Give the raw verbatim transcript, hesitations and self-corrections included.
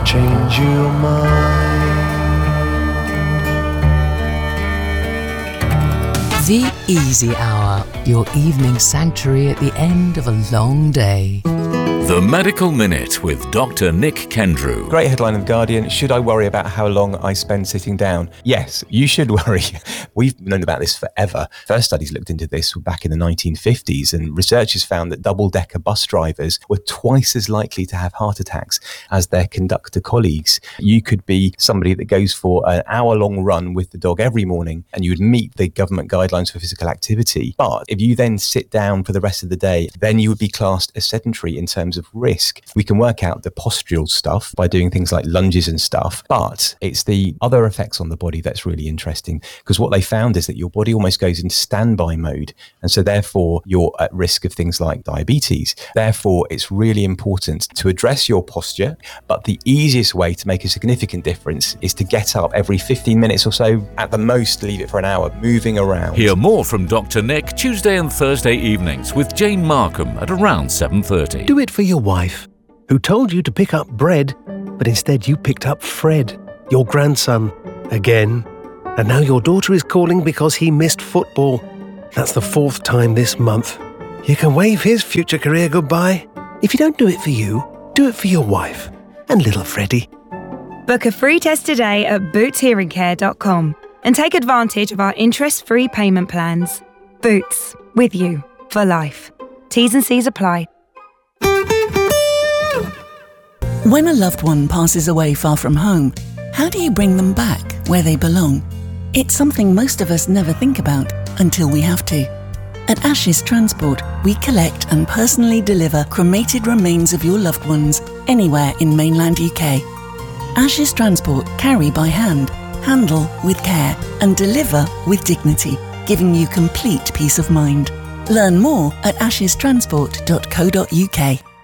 change your mind. The Easy Hour, your evening sanctuary at the end of a long day. The Medical Minute with Doctor Nick Kendrew. Great headline in The Guardian. Should I worry about how long I spend sitting down? Yes, you should worry. We've known about this forever. First studies looked into this back in the nineteen fifties, and researchers found that double-decker bus drivers were twice as likely to have heart attacks as their conductor colleagues. You could be somebody that goes for an hour-long run with the dog every morning, and you would meet the government guidelines for physical activity. But if you then sit down for the rest of the day, then you would be classed as sedentary in terms of risk. We can work out the postural stuff by doing things like lunges and stuff, but it's the other effects on the body that's really interesting, because what they found is that your body almost goes into standby mode, and so therefore you're at risk of things like diabetes. Therefore, it's really important to address your posture, but the easiest way to make a significant difference is to get up every fifteen minutes or so, at the most leave it for an hour, moving around. Hear more from Doctor Nick Tuesday and Thursday evenings with Jane Markham at around seven thirty. Do it for your wife, who told you to pick up bread, but instead you picked up Fred, your grandson, again. And now your daughter is calling because he missed football. That's the fourth time this month. You can wave his future career goodbye. If you don't do it for you, do it for your wife and little Freddie. Book a free test today at boots hearing care dot com and take advantage of our interest-free payment plans. Boots, with you for life. T's and C's apply. When a loved one passes away far from home, how do you bring them back where they belong? It's something most of us never think about until we have to. At Ashes Transport, we collect and personally deliver cremated remains of your loved ones anywhere in mainland U K. Ashes Transport carry by hand, handle with care, and deliver with dignity, giving you complete peace of mind. Learn more at ashes transport dot co dot uk.